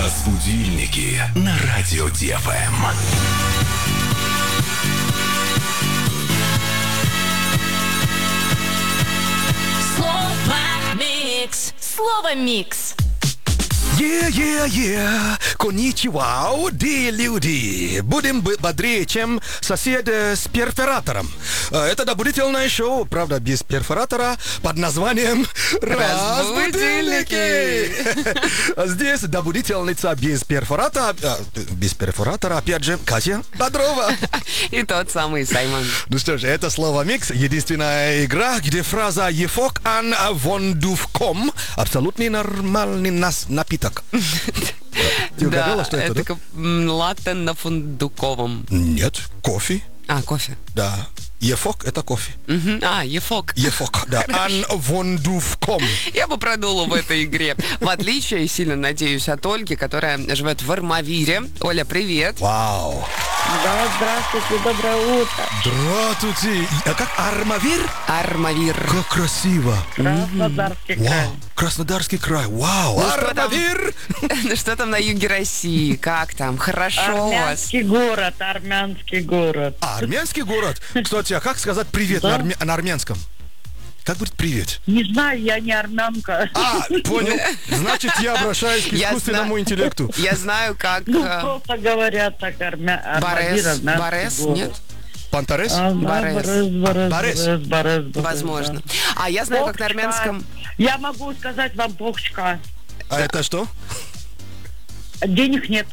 Разбудильники на радио ДФМ. Слово микс. Конничева, люди. Будем бодрее, чем сосед с перфоратором. Это добудительное шоу, правда, без перфоратора, под названием «Разбудильники». Здесь добудительница без перфоратора, опять же, Катя Бодрова. И тот самый Саймон. Ну что же, это слово «микс», единственная игра, где фраза «Ефок ан вондувком» абсолютно нормальный напиток. Ты угадала, что это? Это латте на фундуковом. Нет, кофе. А, кофе. Да. Ефок – это кофе. Ефок. Ефок, да. Ан вондувком. Я бы продула в этой игре. В отличие, сильно надеюсь, от Ольги, которая живет в Армавире. Оля, привет. Вау. Да, здравствуйте, доброе утро. Здравствуйте. А как Армавир? Армавир. Как красиво. Краснодарский край. Вау. Краснодарский край. Вау. Ну, что там? Армавир. Ну что там на юге России? Как там? Хорошо у вас? Армянский город. Армянский город. Кстати, а как сказать привет Да. на армянском? Как будет привет? Не знаю, я не армянка. Понял. Значит, я обращаюсь к Я искусственному знаю. интеллекту. Я знаю, как... Ну, просто говорят так, Барес, нет? Пантарес? Барес. Возможно. А я знаю, как на армянском... Я могу сказать вам похчка. А это что? Денег нет.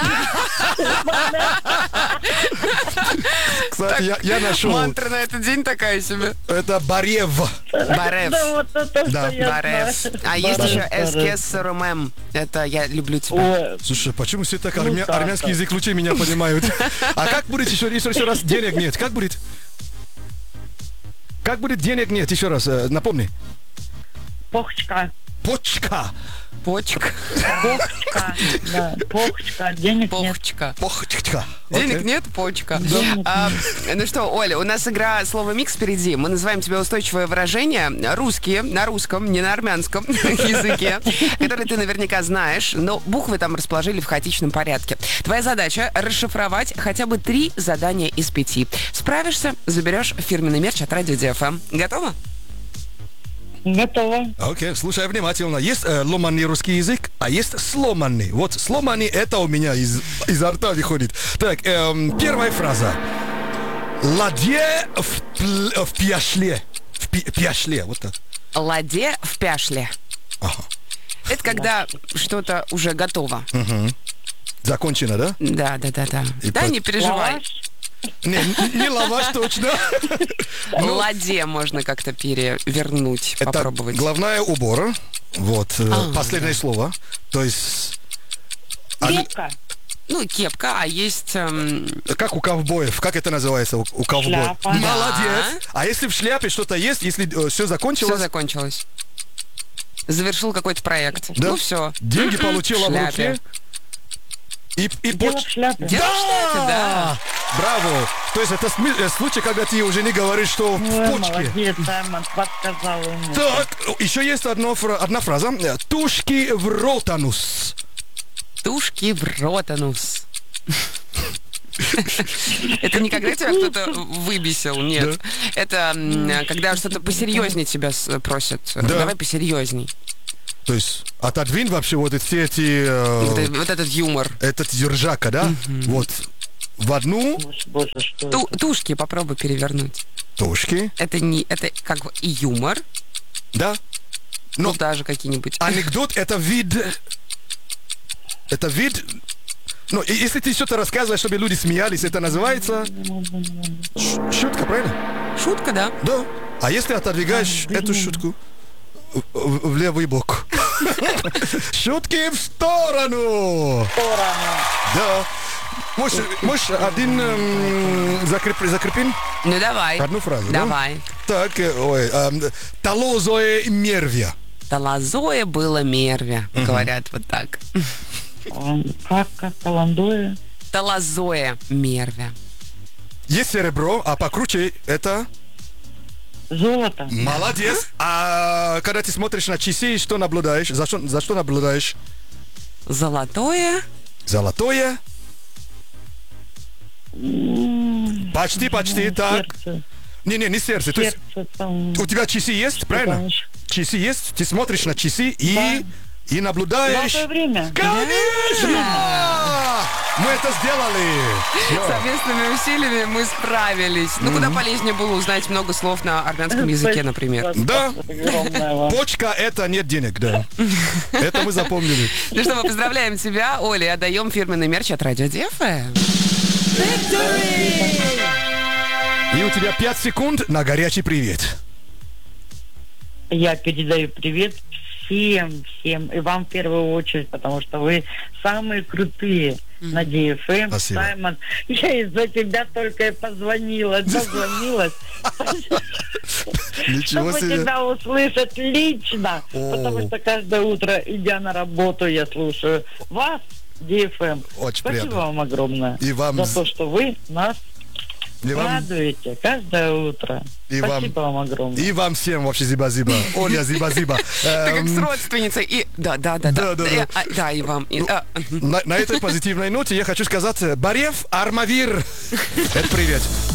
Кстати, я нашел. Мантра на этот день такая себе. Это Барев. Барев. Да, вот это, Да. что я Барев. знаю. А есть Барес, еще Барес. СКСРММ. Это я люблю тебя. Ой, Слушай, почему все так Ну, да, армянский да. язык лучше меня понимают? А как будет еще раз денег нет? Как будет? Как будет денег нет? Еще раз, напомни. похчка. Почка. Почка. Похчка. Да, похчка. Денег нет. Почка. Почка. Денег Окей. нет, почка. Ну что, Оля, у нас игра «Слово микс» впереди. Мы называем тебе устойчивое выражение, русские, на русском, не на армянском языке, которые ты наверняка знаешь, но буквы там расположили в хаотичном порядке. Твоя задача — расшифровать хотя бы 3 задания из 5. Справишься — заберешь фирменный мерч от Радио ДФМ. Готова? Готово. Окей, слушай внимательно. Есть ломаный русский язык, а есть сломанный. Вот сломанный это у меня изо рта выходит. Так, первая фраза. Ладье в пяшле. В пяшле, вот так. Ладе в пяшле. Ага. Это когда что-то уже готово. Закончено, да? Да. И Да, под- не переживай. Не лаваш точно. Ладе можно как-то перевернуть, Это попробовать. главная убора. Вот, последнее слово. То есть... Кепка. Ну, кепка, а есть... Как у ковбоев. Как это называется у ковбоев? Шляпа. Молодец. А если в шляпе что-то есть, если все Все закончилось, закончилось. Завершил какой-то проект. Да. Ну, все. деньги получила в шляпе. руке. И Дело в шляпе. Дело в шляпе, да. Браво! То есть это случай, когда ты уже не говоришь, что в Ой, почке. молодец, Саймон, подсказал ему. Так, еще есть одна фраза. Тушки в ротанус. Тушки в ротанус. Это не когда тебя кто-то выбесил, нет. Это когда что-то посерьезнее тебя просят. Да. Давай посерьезней. То есть отодвинь вообще вот все эти... Вот этот юмор. этот ржака, да? Вот в одну Боже, что это? Тушки попробуй перевернуть. тушки, Это как бы и юмор. да? Ну, Но даже какие-нибудь. анекдот это вид... Это вид... Ну, и если ты что-то рассказываешь, чтобы люди смеялись, это называется... Шутка, правильно? Шутка, да. Да. А если отодвигаешь эту шутку в левый бок? Шутки в сторону! Да. Можешь один закрепим? Ну, давай. Одну фразу, да? Давай. Так, талозое мервя. Талазое было мервя, говорят вот так. Как Каландоя. Талазое мервя. Есть серебро, а покруче это... Золото. Молодец. А когда ты смотришь на часы, что наблюдаешь? За что наблюдаешь? Золотое. Золотое. Почти, так. Сердце. Не сердце. То есть Сердце там. у тебя часы есть, правильно? там еще? Часы есть, ты смотришь на часы и наблюдаешь. Золотое время. Конечно! Мы это сделали. Всё. Совместными усилиями мы справились. Ну, куда полезнее было узнать много слов на армянском языке, например. Да. Огромное вам. Почка — это нет денег, да. Это мы запомнили. Ну что, мы поздравляем тебя, Оля, и отдаем фирменный мерч от Радио Дефа. И у тебя 5 секунд на горячий привет. Я передаю привет всем, и вам в первую очередь, потому что вы самые крутые на DFM. Спасибо. Саймон, я из-за тебя только и дозвонилась, Ничего чтобы себе. тебя услышать лично, потому что каждое утро, идя на работу, я слушаю вас, DFM. Очень Спасибо приятно. вам огромное И вам за то, что вы нас И вам, радуете каждое утро. И Спасибо вам огромное. и вам всем вообще зиба-зиба. Оля, зиба-зиба. Ты как с родственницей. И да. Да. Да, и вам. На этой позитивной ноте я хочу сказать Барев Армавир. Это привет.